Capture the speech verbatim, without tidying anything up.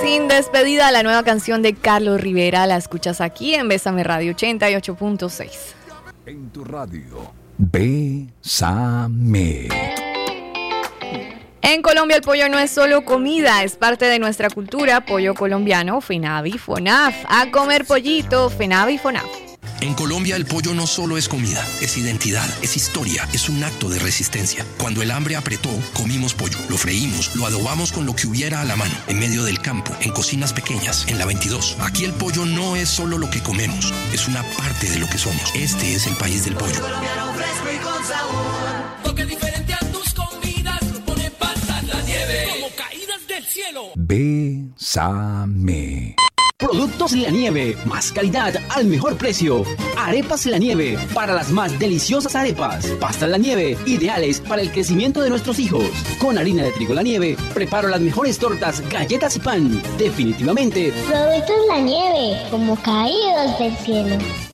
Sin despedida, la nueva canción de Carlos Rivera la escuchas aquí en Bésame Radio ochenta y ocho punto seis. En tu radio, Bésame. En Colombia el pollo no es solo comida, es parte de nuestra cultura. Pollo colombiano, FENAVI, FONAF. A comer pollito, FENAVI, FONAF. En Colombia el pollo no solo es comida, es identidad, es historia, es un acto de resistencia. Cuando el hambre apretó, comimos pollo, lo freímos, lo adobamos con lo que hubiera a la mano, en medio del campo, en cocinas pequeñas, en la veintidós. Aquí el pollo no es solo lo que comemos, es una parte de lo que somos. Este es el país del pollo. Colombiano fresco y con sabor. Porque diferente a tus comidas, pone pasar la nieve como caídas del cielo. Bésame. Productos La Nieve, más calidad al mejor precio. Arepas La Nieve, para las más deliciosas arepas. Pastas La Nieve, ideales para el crecimiento de nuestros hijos. Con harina de trigo La Nieve, preparo las mejores tortas, galletas y pan. Definitivamente, Productos La Nieve, como caídos del cielo.